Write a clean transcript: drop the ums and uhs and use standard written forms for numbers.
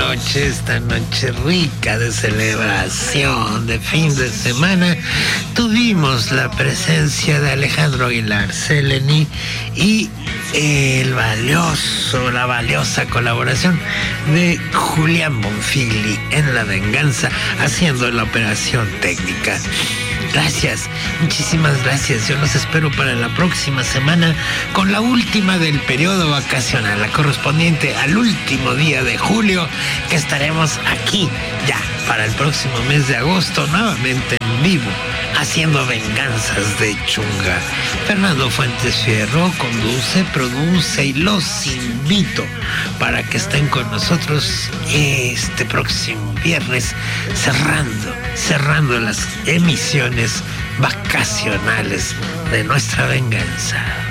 esta noche rica de celebración de fin de semana, tuvimos la presencia de Alejandro Aguilar Seleni y la valiosa colaboración de Julián Bonfili en La Venganza, haciendo la operación técnica. Gracias, muchísimas gracias. Yo los espero para la próxima semana con la última del periodo vacacional, la correspondiente al último día de julio, que estaremos aquí ya para el próximo mes de agosto, nuevamente en vivo, haciendo venganzas de chunga. Fernando Fuentes Fierro conduce, produce y los invito para que estén con nosotros este próximo viernes, cerrando las emisiones vacacionales de Nuestra Venganza.